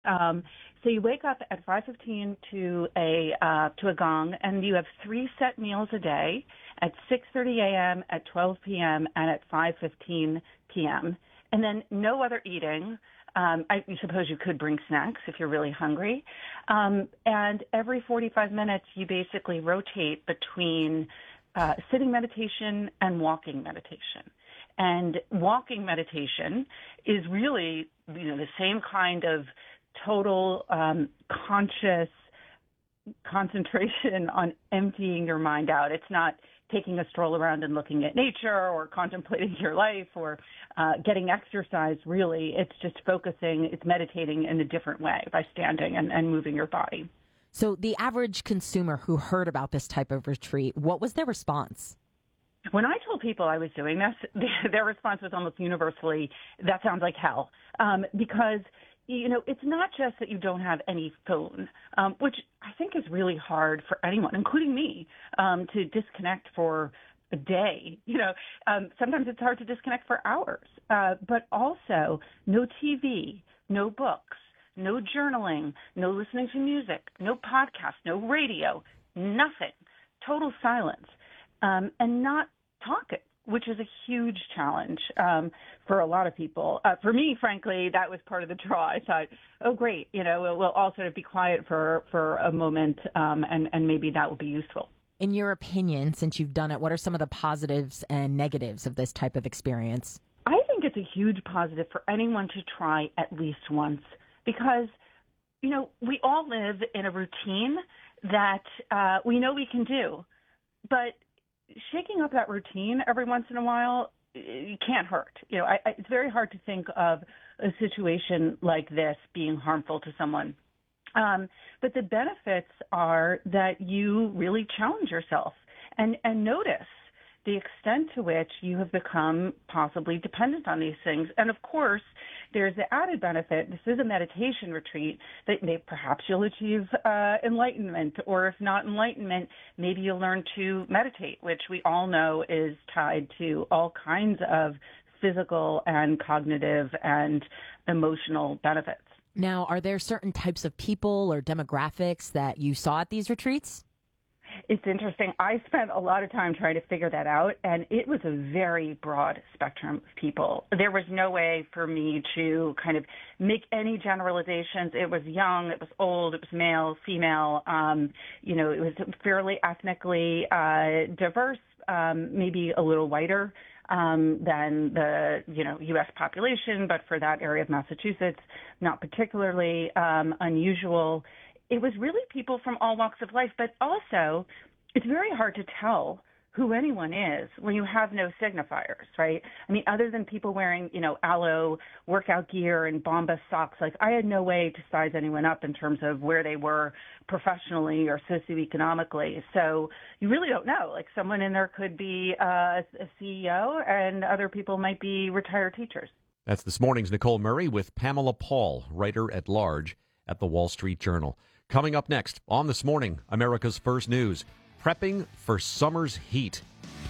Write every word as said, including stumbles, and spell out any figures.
Um, so you wake up at five fifteen to a uh, to a gong, and you have three set meals a day at six thirty a.m., at twelve p.m., and at five fifteen p.m., and then no other eating. Um, I suppose you could bring snacks if you're really hungry. Um, and every forty-five minutes, you basically rotate between uh, sitting meditation and walking meditation. And walking meditation is really, you know, the same kind of total um, conscious concentration on emptying your mind out. It's not taking a stroll around and looking at nature or contemplating your life or uh, getting exercise, really. It's just focusing, it's meditating in a different way by standing and, and moving your body. So the average consumer who heard about this type of retreat, what was their response? When I told people I was doing this, their response was almost universally, that sounds like hell, um, because you know, it's not just that you don't have any phone, um, which I think is really hard for anyone, including me, um, to disconnect for a day. You know, um, sometimes it's hard to disconnect for hours, uh, but also no T V, no books, no journaling, no listening to music, no podcast, no radio, nothing, total silence, um, and not talking, which is a huge challenge um, for a lot of people. Uh, for me, frankly, that was part of the draw. I thought, oh, great, you know, we'll, we'll all sort of be quiet for, for a moment, um, and, and maybe that will be useful. In your opinion, since you've done it, what are some of the positives and negatives of this type of experience? I think it's a huge positive for anyone to try at least once because, you know, we all live in a routine that uh, we know we can do, but shaking up that routine every once in a while, it can't hurt. You know, I, I, it's very hard to think of a situation like this being harmful to someone. Um, but the benefits are that you really challenge yourself and, and notice the extent to which you have become possibly dependent on these things. And of course, there's the added benefit. This is a meditation retreat that may, perhaps you'll achieve uh, enlightenment, or if not enlightenment, maybe you'll learn to meditate, which we all know is tied to all kinds of physical and cognitive and emotional benefits. Now, are there certain types of people or demographics that you saw at these retreats? It's interesting. I spent a lot of time trying to figure that out, and it was a very broad spectrum of people. There was no way for me to kind of make any generalizations. It was young, it was old, it was male, female. Um, you know, it was fairly ethnically uh, diverse, um, maybe a little whiter um, than the, you know, U S population, but for that area of Massachusetts, not particularly um, unusual. It was really people from all walks of life, but also it's very hard to tell who anyone is when you have no signifiers, right? I mean, other than people wearing, you know, Alo workout gear and Bombas socks, like I had no way to size anyone up in terms of where they were professionally or socioeconomically. So you really don't know. Like someone in there could be uh, a C E O and other people might be retired teachers. That's this morning's Nicole Murray with Pamela Paul, writer at large at the Wall Street Journal. Coming up next on This Morning, America's First News, prepping for summer's heat.